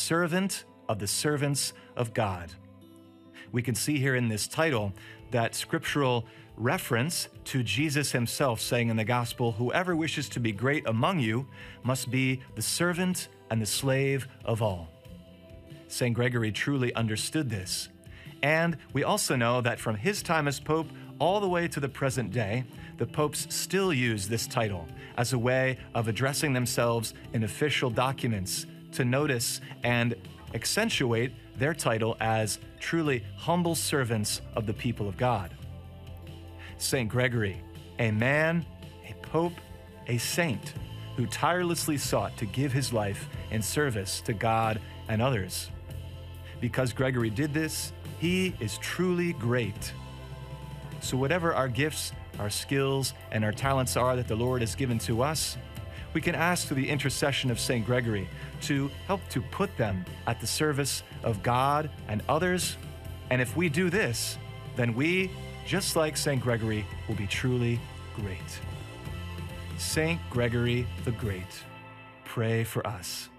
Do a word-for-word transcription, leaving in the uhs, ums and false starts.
servant of the servants of God. We can see here in this title that scriptural reference to Jesus himself saying in the gospel, "Whoever wishes to be great among you must be the servant and the slave of all." Saint Gregory truly understood this. And we also know that from his time as Pope all the way to the present day, the popes still use this title as a way of addressing themselves in official documents to notice and accentuate their title as truly humble servants of the people of God. Saint Gregory, a man, a pope, a saint, who tirelessly sought to give his life in service to God and others. Because Gregory did this, he is truly great. So whatever our gifts, our skills, and our talents are that the Lord has given to us, we can ask through the intercession of Saint Gregory to help to put them at the service of God and others. And if we do this, then we, just like Saint Gregory, will be truly great. Saint Gregory the Great, pray for us.